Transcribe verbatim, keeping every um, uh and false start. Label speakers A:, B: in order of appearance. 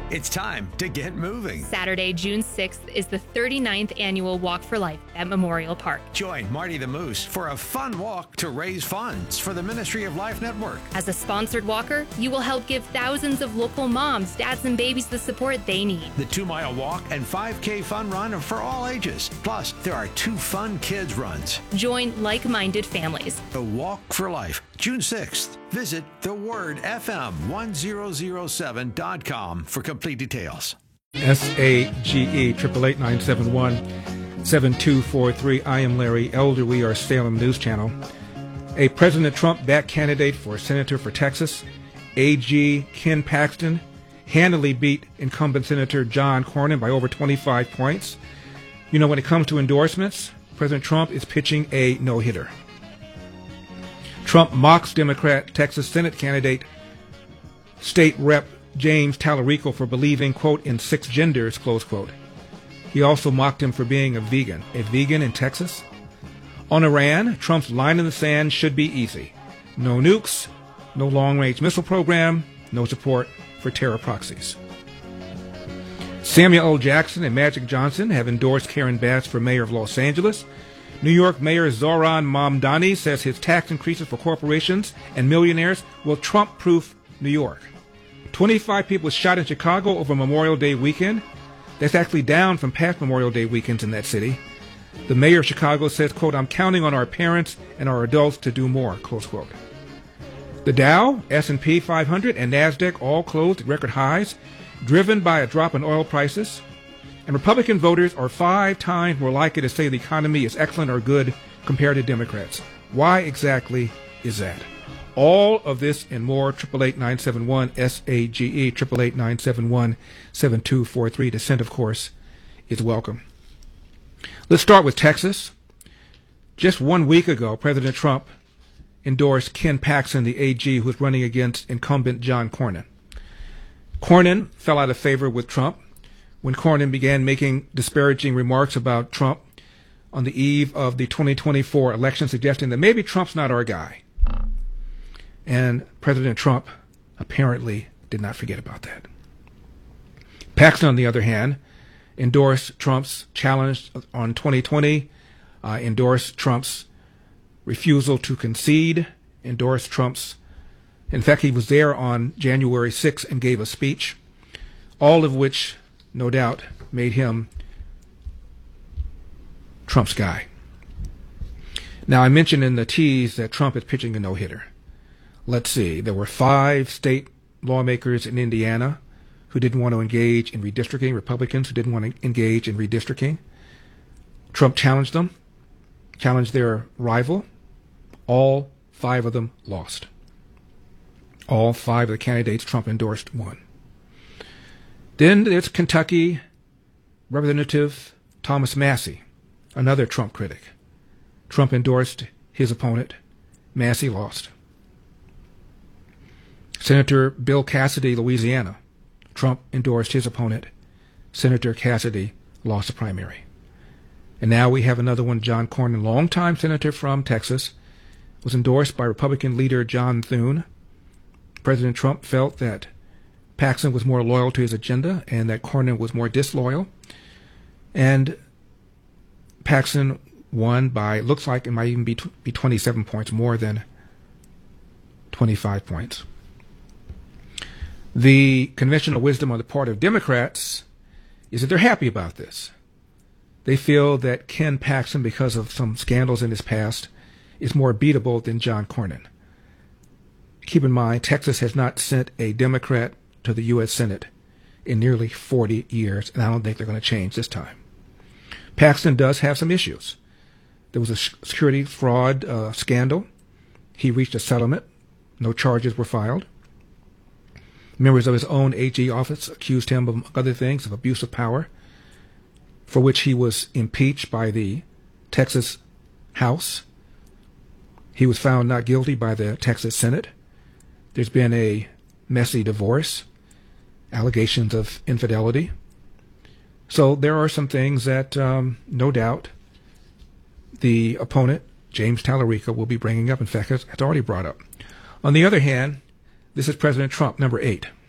A: It's time to get moving.
B: Saturday, June sixth is the thirty-ninth annual Walk for Life at Memorial Park.
A: Join Marty the Moose for a fun walk to raise funds for the Ministry of Life Network.
B: As a sponsored walker, you will help give thousands of local moms, dads, and babies the support they need.
A: The two-mile walk and five K fun run are for all ages. Plus, there are two fun kids runs.
B: Join like-minded families.
A: The Walk for Life, June sixth. Visit the word F M one thousand seven dot com for complete details.
C: S A G E, eight eight eight, nine seven one, seven two four three. I am Larry Elder. We are Salem News Channel. A President Trump-backed candidate for senator for Texas, A G Ken Paxton, handily beat incumbent Senator John Cornyn by over twenty-five points. You know, when it comes to endorsements, President Trump is pitching a no-hitter. Trump mocks Democrat Texas Senate candidate, State Rep James Tallarico, for believing, quote, in six genders, close quote. He also mocked him for being a vegan. A vegan in Texas? On Iran, Trump's line in the sand should be easy. No nukes, no long-range missile program, no support for terror proxies. Samuel L. Jackson and Magic Johnson have endorsed Karen Bass for mayor of Los Angeles. New York Mayor Zohran Mamdani says his tax increases for corporations and millionaires will Trump-proof New York. twenty-five people shot in Chicago over Memorial Day weekend. That's actually down from past Memorial Day weekends in that city. The mayor of Chicago says, quote, I'm counting on our parents and our adults to do more, close quote. The Dow, S and P five hundred, and NASDAQ all closed at record highs, driven by a drop in oil prices. And Republican voters are five times more likely to say the economy is excellent or good compared to Democrats. Why exactly is that? All of this and more, eight eight eight, nine seven one, S A G E, eight eight eight, nine seven one, seven two four three. Dissent, of course, is welcome. Let's start with Texas. Just one week ago, President Trump endorsed Ken Paxton, the A G, who was running against incumbent John Cornyn. Cornyn fell out of favor with Trump when Cornyn began making disparaging remarks about Trump on the eve of the twenty twenty-four election, suggesting that maybe Trump's not our guy. And President Trump apparently did not forget about that. Paxton, on the other hand, endorsed Trump's challenge on twenty twenty, uh, endorsed Trump's refusal to concede, endorsed Trump's, in fact, he was there on January sixth and gave a speech, all of which, no doubt, made him Trump's guy. Now, I mentioned in the tease that Trump is pitching a no-hitter. Let's see. There were five state lawmakers in Indiana who didn't want to engage in redistricting, Republicans who didn't want to engage in redistricting. Trump challenged them, challenged their rival. All five of them lost. All five of the candidates Trump endorsed won. Then there's Kentucky Representative Thomas Massie, another Trump critic. Trump endorsed his opponent. Massie lost. Senator Bill Cassidy, Louisiana. Trump endorsed his opponent. Senator Cassidy lost the primary. And now we have another one, John Cornyn, longtime senator from Texas, was endorsed by Republican leader John Thune. President Trump felt that Paxton was more loyal to his agenda and that Cornyn was more disloyal. And Paxton won by, looks like it might even be, be twenty-seven points, more than twenty-five points. The conventional wisdom on the part of Democrats is that they're happy about this. They feel that Ken Paxton, because of some scandals in his past, is more beatable than John Cornyn. Keep in mind, Texas has not sent a Democrat to the U S Senate in nearly forty years, and I don't think they're going to change this time. Paxton does have some issues. There was a security fraud uh, scandal. He reached a settlement. No charges were filed. Members of his own A G office accused him, among other things, of abuse of power, for which he was impeached by the Texas House. He was found not guilty by the Texas Senate. There's been a messy divorce, allegations of infidelity. So there are some things that, um, no doubt, the opponent, James Tallarico, will be bringing up. In fact, has already brought up. On the other hand, this is President Trump, number eight.